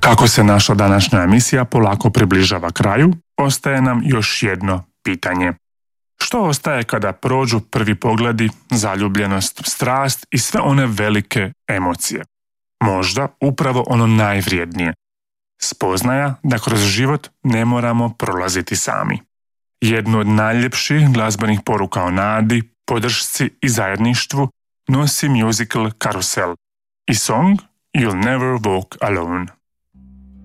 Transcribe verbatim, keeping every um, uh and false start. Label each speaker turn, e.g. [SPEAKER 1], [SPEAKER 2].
[SPEAKER 1] Kako se naša današnja emisija polako približava kraju, ostaje nam još jedno pitanje. Što ostaje kada prođu prvi pogledi, zaljubljenost, strast i sve one velike emocije? Možda upravo ono najvrijednije. Spoznaja da kroz život ne moramo prolaziti sami. Jednu od najljepših glazbenih poruka o nadi, podršci i zajedništvu nosi musical Karusel i song You'll Never Walk Alone.